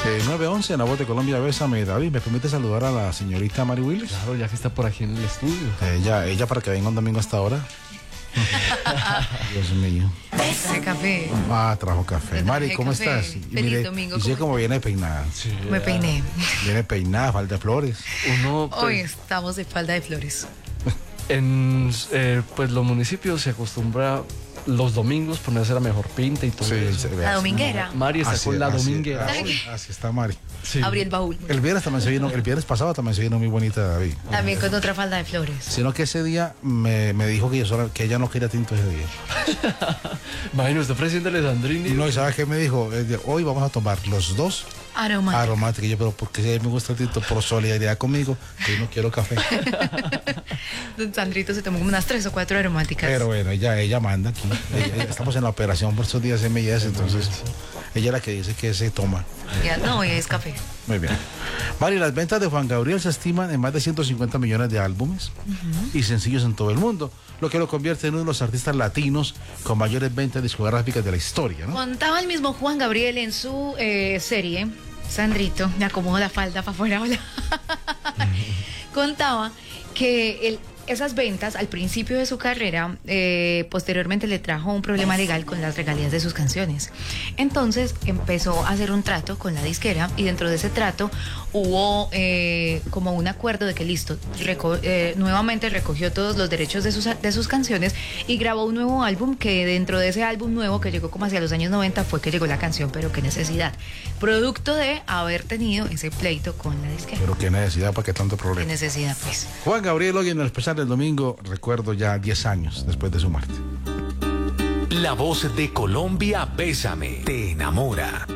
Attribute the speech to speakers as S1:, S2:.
S1: 9:11 en la voz de Colombia, Bésame. David, ¿me permite saludar a la señorita Mari Willis?
S2: Claro, ya que está por aquí en el estudio.
S1: Ella para que venga un domingo hasta ahora. Dios mío.
S3: Traje café.
S1: Trajo café. Mari, ¿cómo
S3: café.
S1: estás?
S3: Feliz domingo.
S1: Y sé cómo viene peinada.
S2: Sí,
S3: Me peiné.
S1: Viene peinada, falta de flores.
S2: Uno, pues,
S3: Hoy estamos de falda de flores.
S2: en pues los municipios se acostumbra los domingos ponerse la mejor pinta y todo eso.
S3: La dominguera.
S2: Mari está con la dominguera.
S1: Así está Mari.
S2: Sí.
S3: Abrí el baúl.
S1: El viernes pasado también se vino muy bonita, David.
S3: También con otra falda de flores.
S1: Sino que ese día me dijo que ella no quería tinto ese día.
S2: Imagino, está ofreciéndole Sandrini.
S1: No, ¿y sabes qué me dijo? Hoy vamos a tomar los dos aromáticos. Y yo, pero porque si a mí me gusta el tinto por solidaridad conmigo, que yo no quiero café.
S3: Don Sandrito se tomó como unas 3 o 4 aromáticas.
S1: Pero bueno, ella manda aquí. Estamos en la operación por estos días M&S, entonces ella es la que dice que se toma.
S3: No, hoy es café.
S1: Muy bien. Mari, las ventas de Juan Gabriel se estiman en más de 150 millones de álbumes y sencillos en todo el mundo, lo que lo convierte en uno de los artistas latinos con mayores ventas discográficas de la historia, ¿no?
S3: Contaba el mismo Juan Gabriel en su serie, Sandrito, me acomodo la falda para afuera, hola. Contaba que esas ventas al principio de su carrera, posteriormente le trajo un problema legal con las regalías de sus canciones. Entonces empezó a hacer un trato con la disquera y dentro de ese trato hubo como un acuerdo de que listo, nuevamente recogió todos los derechos de sus canciones y grabó un nuevo álbum, que dentro de ese álbum nuevo que llegó como hacia los años 90 fue que llegó la canción Pero qué necesidad, producto de haber tenido ese pleito con la disquera.
S1: Pero qué necesidad, ¿para qué tanto problema?
S3: Qué necesidad, pues.
S1: Juan Gabriel hoy en el especial del domingo, recuerdo ya 10 años después de su muerte.
S4: La voz de Colombia, Bésame, te enamora.